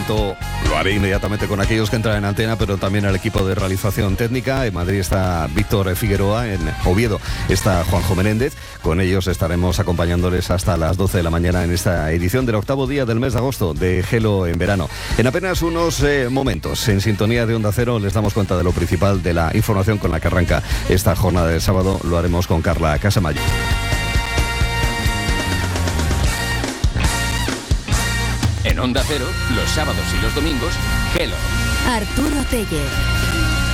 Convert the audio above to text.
agradecimiento lo haré inmediatamente con aquellos que entran en antena, pero también al equipo de realización técnica. En Madrid está Víctor Figueroa, en Oviedo está Juanjo Menéndez. Con ellos estaremos acompañándoles hasta las 12 de la mañana en esta edición del 8º día del mes de agosto de Gelo en verano. En apenas unos momentos, en sintonía de Onda Cero, les damos cuenta de lo principal de la información con la que arranca esta jornada de sábado. Lo haremos con Carla Casamayo. En Onda Cero, los sábados y los domingos, Gelo. Arturo Tellez.